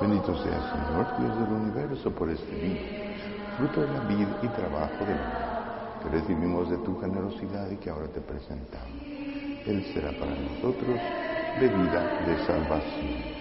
Bendito seas, Señor, Dios del universo, por este vino, fruto de la vida y trabajo del hombre, que recibimos de tu generosidad y que ahora te presentamos. Él será para nosotros bebida de salvación.